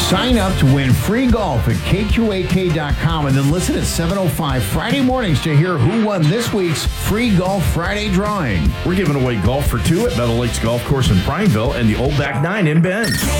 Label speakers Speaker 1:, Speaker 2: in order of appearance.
Speaker 1: Sign up to win free golf at KQAK.com and then listen at 7:05 Friday mornings to hear who won this week's free Golf Friday drawing.
Speaker 2: We're giving away golf for two at Meadow Lakes Golf Course in Prineville and the Old Back 9 in Bend.